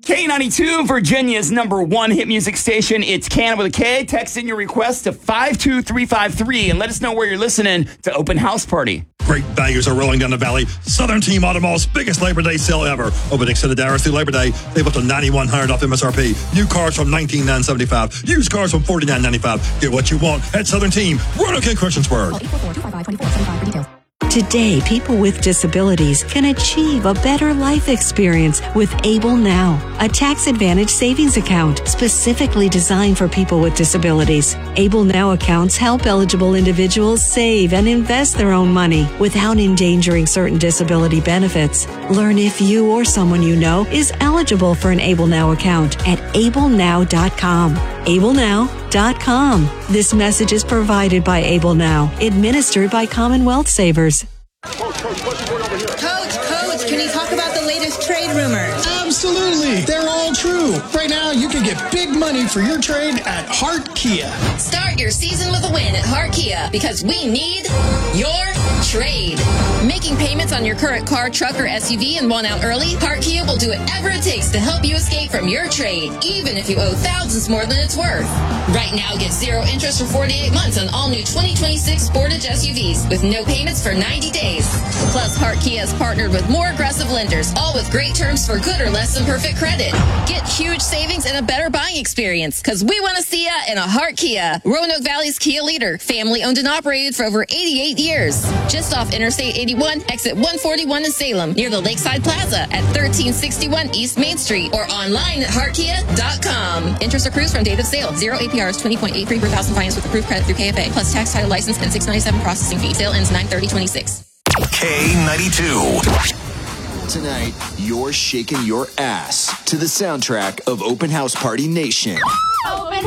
K92, Virginia's #1 hit music station. It's Can with a K. Text in your request to 52353 and let us know where you're listening to Open House Party. Great values are rolling down the valley. Southern Team Auto Mall's biggest Labor Day sale ever. Opening extended hours through Labor Day. Save up to $9,100 off MSRP. New cars from $19,975. Used cars from $49,995. Get what you want at Southern Team. Roanoke and Christiansburg. 844-255-2475 for details. Today, people with disabilities can achieve a better life experience with Able Now, a tax advantage savings account specifically designed for people with disabilities. Able Now accounts help eligible individuals save and invest their own money without endangering certain disability benefits. Learn if you or someone you know is eligible for an Able Now account at ablenow.com. ablenow.com. This message is provided by Able Now, administered by Commonwealth Savers. Coach, can you talk about the latest trade rumors? Absolutely. They're all true. Right now, you can get big money for your trade at Hart Kia. Start your season with a win at Hart Kia because we need your trade. Making payments on your current car, truck, or SUV and want out early? Hart Kia will do whatever it takes to help you escape from your trade, even if you owe thousands more than it's worth. Right now, get 0 interest for 48 months on all new 2026 Sportage SUVs with no payments for 90 days. Plus, Hart Kia has partnered with more aggressive lenders, all with great terms for good or less than perfect credit. Get huge savings and a better buying experience because we want to see ya in a Hart Kia. Roanoke Valley's Kia leader, family owned and operated for over 88 years. Just off Interstate 81, exit 141 in Salem, near the Lakeside Plaza at 1361 East Main Street or online at heartkia.com. Interest accrues from date of sale. 0 APRs, 20.83 per thousand finance with approved credit through KFA, plus tax, title, license, and $697 processing fee. Sale ends 9/30/26. K92. Tonight, you're shaking your ass to the soundtrack of Open House Party Nation. Open